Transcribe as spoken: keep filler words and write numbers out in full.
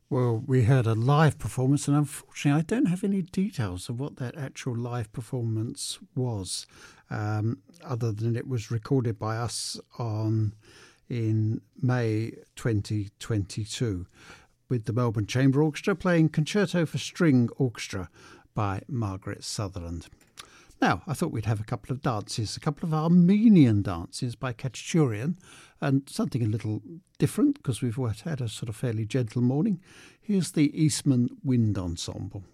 Well, we heard a live performance, and unfortunately, I don't have any details of what that actual live performance was, um, other than it was recorded by us on in May twenty twenty-two with the Melbourne Chamber Orchestra playing Concerto for String Orchestra by Margaret Sutherland. Now, I thought we'd have a couple of dances, a couple of Armenian dances by Khachatourian, and something a little different because we've had a sort of fairly gentle morning. Here's the Eastman Wind Ensemble.